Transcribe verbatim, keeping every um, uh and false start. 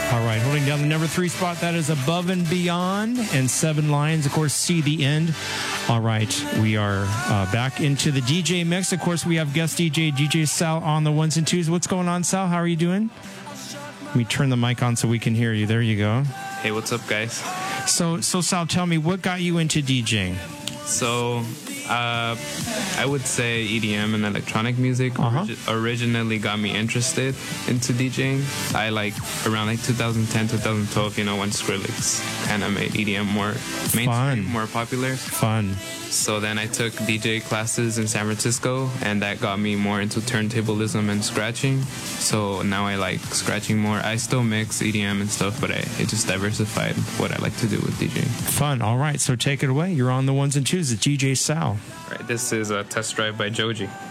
All right, holding down the number three spot, that is Above and Beyond, and Seven Lions, of course, See the End. All right, we are uh, back into the D J mix. Of course, we have guest D J, D J Sal, on the ones and twos. What's going on, Sal? How are you doing? Let me turn the mic on so we can hear you. There you go. Hey, what's up, guys? So, so Sal, tell me, what got you into DJing? So, uh, I would say E D M and electronic music Uh-huh. origi- originally got me interested into DJing. I like around like two thousand ten, two thousand twelve, you know, when Skrillex kind of made E D M more mainstream, Fun. more popular. Fun. So then I took D J classes in San Francisco, and that got me more into turntablism and scratching. So now I like scratching more. I still mix E D M and stuff, but I it just diversified what I like to do with DJing. Fun. All right, so take it away. You're on the ones and twos. It's D J Sal. All right, this is a test drive by Joji.